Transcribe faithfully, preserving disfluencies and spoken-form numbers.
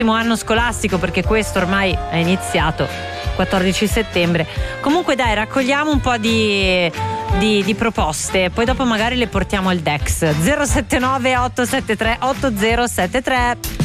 anno scolastico, perché questo ormai è iniziato quattordici settembre. Comunque dai, raccogliamo un po' di, di, di proposte, poi dopo magari le portiamo al Dex. Zero sette nove otto sette tre otto zero sette tre.